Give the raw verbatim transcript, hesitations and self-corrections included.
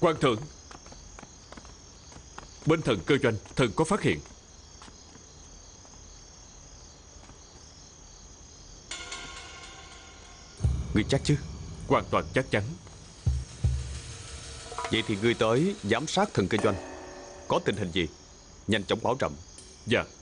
Quan thượng, bên thần cơ doanh, thần có phát hiện. Ngươi chắc chứ? Hoàn toàn chắc chắn. Vậy thì ngươi tới giám sát thần cơ doanh. Có tình hình gì nhanh chóng báo trẫm. Dạ.